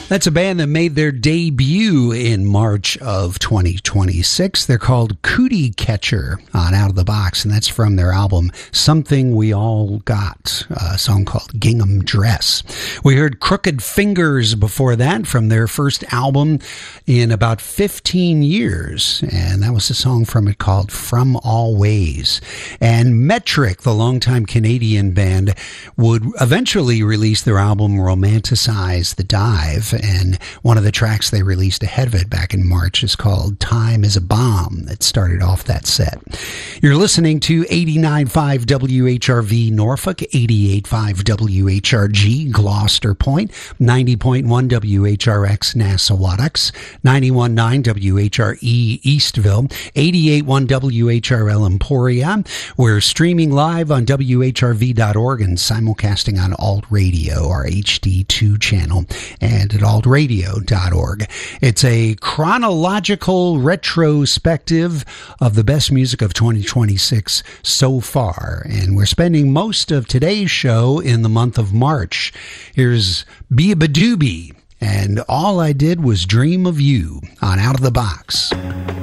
That's a band that made their debut in March of 2026. They're called Cootie Catcher on Out of the Box, and that's from their album Something We All Got, a song called Gingham Dress. We heard Crooked Fingers before that from their first album in about 15 years, and that was a song from it called From All Ways. And Metric, the longtime Canadian band, would eventually release their album Romanticize the Dive, and one of the tracks they released ahead of it back in March is called Time is a Bomb. That started off that set. You're listening to 89.5 WHRV Norfolk, 88.5 WHRG Gloucester Point, 90.1 WHRX Nassau-Wattocks, 91.9 WHRE Eastville, 88.1 WHRL Emporia. We're streaming live on WHRV.org and simulcasting on Alt Radio, our HD2 channel, and at altradio.org. It's a chronological retrospective of the best music of 2026 so far, and we're spending most of today's show in the month of March. Here's Beabadoobee, and All I Did Was Dream of You on Out of the Box.